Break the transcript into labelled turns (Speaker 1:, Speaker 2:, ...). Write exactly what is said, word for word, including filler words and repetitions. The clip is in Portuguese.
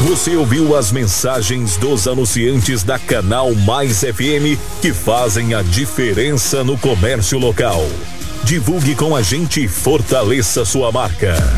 Speaker 1: Você ouviu as mensagens dos anunciantes da Canal Mais F M que fazem a diferença no comércio local. Divulgue com a gente e fortaleça sua marca.